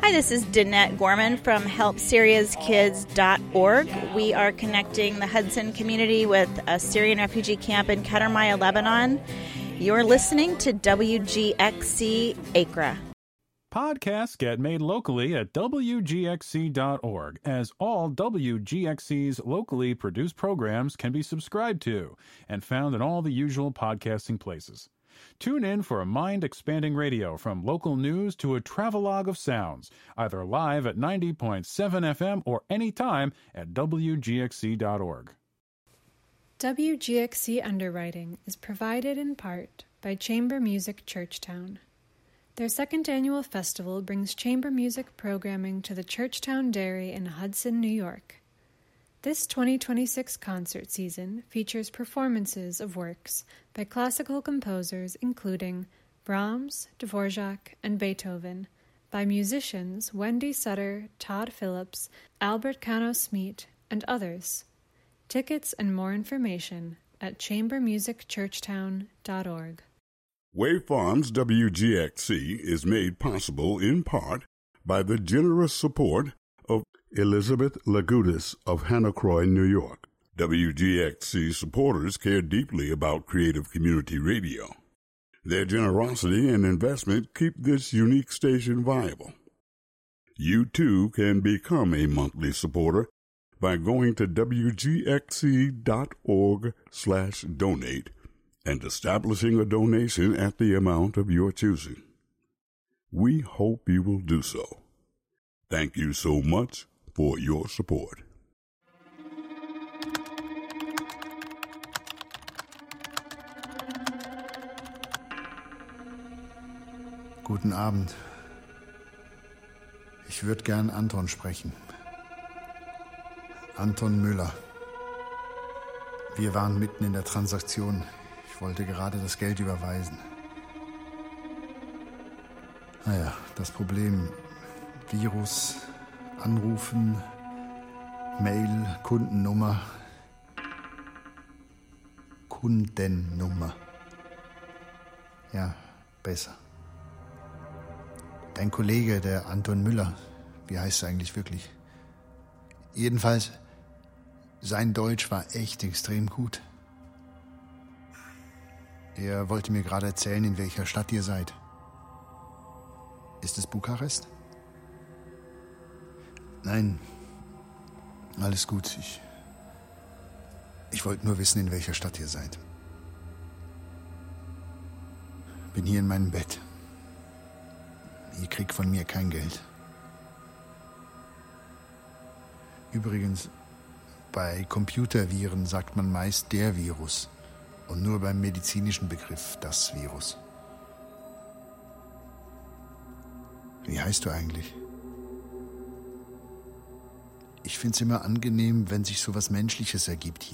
Hi, this is Danette Gorman from HelpSyria'sKids.org. We are connecting the Hudson community with a Syrian refugee camp in Kadermaya, Lebanon. You're listening to WGXC Acra. Podcasts get made locally at WGXC.org, as all WGXC's locally produced programs can be subscribed to and found in all the usual podcasting places. Tune in for a mind-expanding radio from local news to a travelogue of sounds, either live at 90.7 FM or anytime at WGXC.org. WGXC Underwriting is provided in part by Chamber Music Churchtown. Their second annual festival brings chamber music programming to the Churchtown Dairy in Hudson, New York. This 2026 concert season features performances of works by classical composers including Brahms, Dvorak, and Beethoven, by musicians Wendy Sutter, Todd Phillips, Albert Cano Smeet, and others. Tickets and more information at chambermusicchurchtown.org. Wave Farms WGXC is made possible in part by the generous support of Elizabeth Lagudis of Hannacroy, New York. WGXC supporters care deeply about creative community radio. Their generosity and investment keep this unique station viable. You too can become a monthly supporter by going to WGXC.org/donate and establishing a donation at the amount of your choosing. We hope you will do so. Thank you so much for your support. Guten Abend. Ich würde gern Anton sprechen. Anton Müller. Wir waren mitten in der Transaktion. Ich wollte gerade das Geld überweisen. Naja, das Problem: Virus, Anrufen, Mail, Kundennummer. Kundennummer. Ja, besser. Dein Kollege, der Anton Müller, wie heißt er eigentlich wirklich? Jedenfalls, sein Deutsch war echt extrem gut. Er wollte mir gerade erzählen, in welcher Stadt ihr seid. Ist es Bukarest? Nein, alles gut. Ich wollte nur wissen, in welcher Stadt ihr seid. Bin hier in meinem Bett. Ihr kriegt von mir kein Geld. Übrigens, bei Computerviren sagt man meist der Virus und nur beim medizinischen Begriff das Virus. Wie heißt du eigentlich? Ich find's immer angenehm, wenn sich so was Menschliches ergibt